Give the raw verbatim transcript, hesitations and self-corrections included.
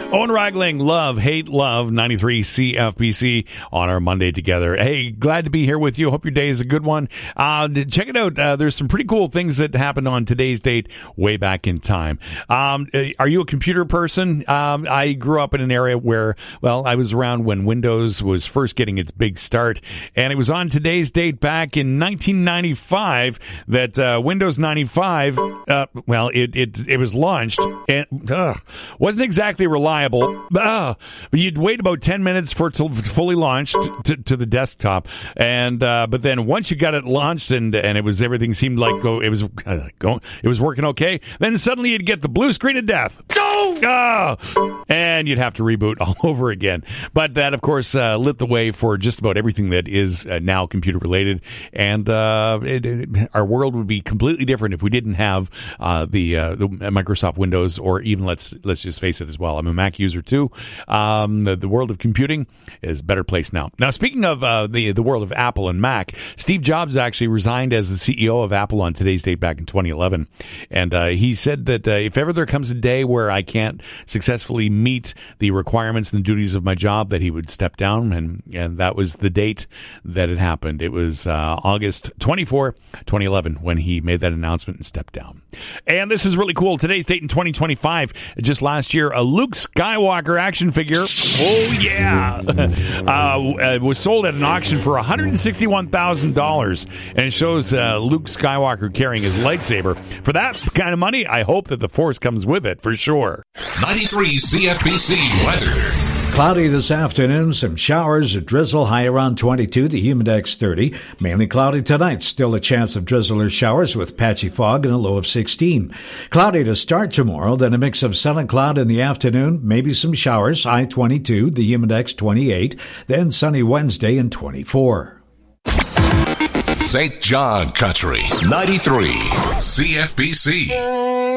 Owen Ragling, Love, Hate, Love, ninety-three C F B C on our Monday together. Hey, glad to be here with you. Hope your day is a good one. Uh, check it out. Uh, there's some pretty cool things that happened on today's date way back in time. Um, are you a computer person? Um, I grew up in an area where, well, I was around when Windows was first getting its big start, and it was on today's date back in nineteen ninety-five that uh, Windows ninety-five, uh, well, it, it, it was launched, and uh, wasn't exactly reliable. Uh, but you'd wait about ten minutes for it to fully launched to, to the desktop, and uh, but then once you got it launched and and it was everything seemed like go it was uh, going it was working okay. Then suddenly you'd get the blue screen of death. Go! Oh! And you'd have to reboot all over again. But that, of course, uh, lit the way for just about everything that is uh, now computer related, and uh, it, it, our world would be completely different if we didn't have uh, the uh, the Microsoft Windows, or even let's let's just face it as well. I'm a Mac user too. Um, the, the world of computing is a better place now. Now, speaking of uh, the the world of Apple and Mac, Steve Jobs actually resigned as the C E O of Apple on today's date back in twenty eleven, and uh, he said that uh, if ever there comes a day where I can't successfully meet the requirements and duties of my job, that he would step down, and and that was the date that it happened. It was uh, August twenty-fourth, twenty eleven, when he made that announcement and stepped down. And this is really cool. Today's date in twenty twenty-five, just last year, a Luke Skywalker action figure, oh yeah, uh, was sold at an auction for one hundred sixty-one thousand dollars, and it shows uh, Luke Skywalker carrying his lightsaber. For that kind of money, I hope that the Force comes with it, for sure. ninety-three C F B C weather. Cloudy this afternoon, some showers, a drizzle, high around twenty-two, the humidex thirty. Mainly cloudy tonight, still a chance of drizzle or showers with patchy fog and a low of sixteen. Cloudy to start tomorrow, then a mix of sun and cloud in the afternoon, maybe some showers, high twenty-two, the humidex twenty-eight, then sunny Wednesday and twenty-four. Saint John Country, ninety-three C F B C.